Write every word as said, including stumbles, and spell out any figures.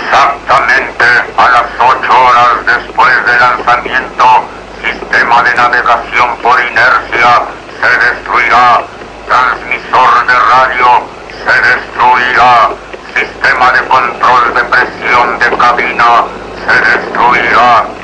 Exactamente a las ocho horas después del lanzamiento, sistema de navegación por inercia se destruirá. Transmisor de radio se destruirá. Sistema de control de presión de cabina se destruirá.